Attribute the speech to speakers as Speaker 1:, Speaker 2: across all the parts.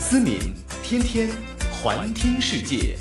Speaker 1: 思敏天天环听世界。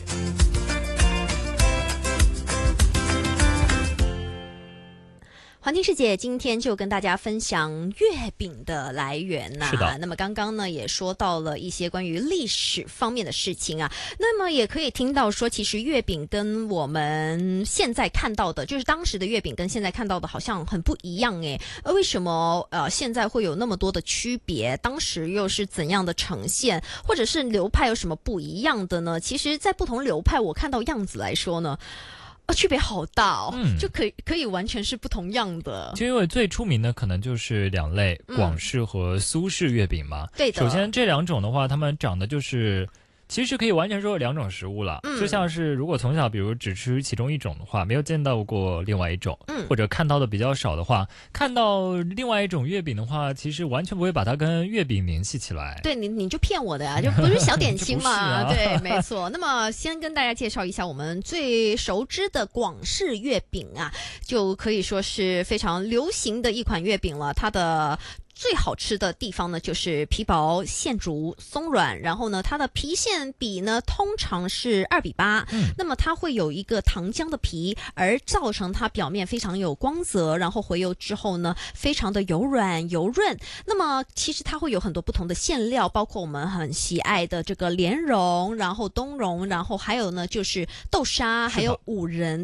Speaker 2: 环听世界今天就跟大家分享月饼的来源呐。
Speaker 3: 是的。
Speaker 2: 那么刚刚呢也说到了一些关于历史方面的事情啊。那么也可以听到说，其实月饼跟我们现在看到的，就是当时的月饼跟现在看到的好像很不一样诶。为什么现在会有那么多的区别？当时又是怎样的呈现？或者是流派有什么不一样的呢？其实在不同流派我看到样子来说呢，区别好大哦，就可以完全是不同样的。
Speaker 3: 就因为最出名的可能就是两类，广式和苏式月饼嘛。
Speaker 2: 对的。
Speaker 3: 首先这两种的话，它们长得就是其实可以完全说两种食物了。就像是如果从小比如只吃其中一种的话，没有见到过另外一种，或者看到的比较少的话，看到另外一种月饼的话，其实完全不会把它跟月饼联系起来。
Speaker 2: 对，你就骗我的呀，就不是小点心嘛。
Speaker 3: 啊、
Speaker 2: 对，没错。那么先跟大家介绍一下我们最熟知的广式月饼啊，就可以说是非常流行的一款月饼了。它的最好吃的地方呢，就是皮薄馅足松软，然后呢，它的皮馅比呢通常是2:8，那么它会有一个糖浆的皮，而造成它表面非常有光泽，然后回油之后呢，非常的油软油润。那么其实它会有很多不同的馅料，包括我们很喜爱的这个莲蓉，然后冬蓉，然后还有呢就是豆沙，还有五仁